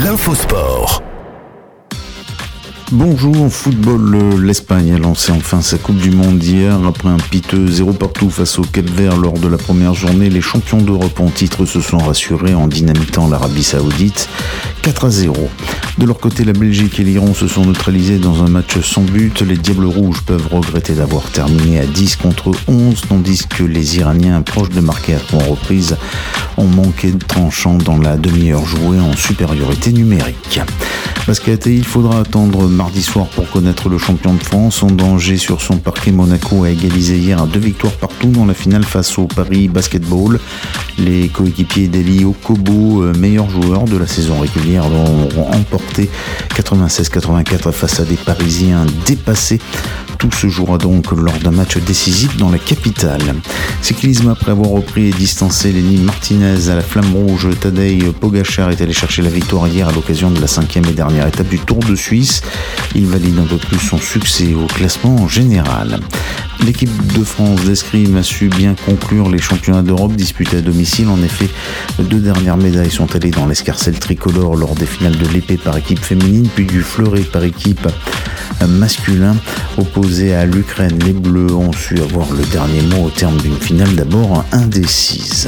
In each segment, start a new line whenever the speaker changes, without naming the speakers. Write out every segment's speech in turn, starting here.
l'infosport.
Bonjour, en football, l'Espagne a lancé enfin sa Coupe du Monde hier. Après un piteux 0-0 face au Cap-Vert lors de la première journée, les champions d'Europe en titre se sont rassurés en dynamitant l'Arabie Saoudite 4-0. De leur côté, la Belgique et l'Iran se sont neutralisés dans un match sans but. Les Diables Rouges peuvent regretter d'avoir terminé à 10-11, tandis que les Iraniens, proches de marquer à 3 reprises, ont manqué de tranchant dans la demi-heure jouée en supériorité numérique. Basket, et il faudra attendre mardi soir pour connaître le champion de France. En danger sur son parquet, Monaco a égalisé hier à 2 victoires partout dans la finale face au Paris Basketball. Les coéquipiers d'Eli Okobo, meilleurs joueurs de la saison régulière, ont emporté 96-84 face à des Parisiens dépassés. Tout se jouera donc lors d'un match décisif dans la capitale. Cyclisme, après avoir repris et distancé Lenny Martinez à la Flamme Rouge, Tadej Pogačar est allé chercher la victoire hier à l'occasion de la 5e et dernière étape du Tour de Suisse. Il valide un peu plus son succès au classement général. L'équipe de France d'escrime a su bien conclure les championnats d'Europe disputés à domicile. En effet, 2 dernières médailles sont allées dans l'escarcelle tricolore lors des finales de l'épée par équipe féminine, puis du fleuret par équipe masculin. Opposé à l'Ukraine, les Bleus ont su avoir le dernier mot au terme d'une finale d'abord indécise.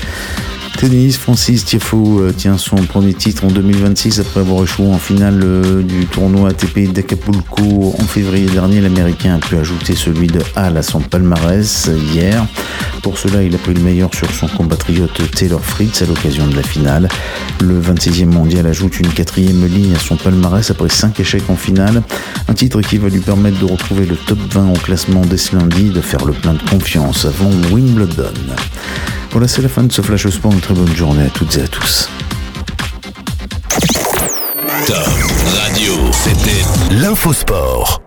Tennis, Francis Tiafoe tient son premier titre en 2026 après avoir échoué en finale du tournoi ATP d'Acapulco en février dernier. L'Américain a pu ajouter celui de Halle à son palmarès hier. Pour cela, il a pris le meilleur sur son compatriote Taylor Fritz à l'occasion de la finale. Le 26e mondial ajoute une 4e ligne à son palmarès après 5 échecs en finale. Un titre qui va lui permettre de retrouver le top 20 au classement dès ce lundi, de faire le plein de confiance avant Wimbledon. Voilà, c'est la fin de ce Flash Sport. Une très bonne journée à toutes et à tous.
Top Radio, c'était l'infosport.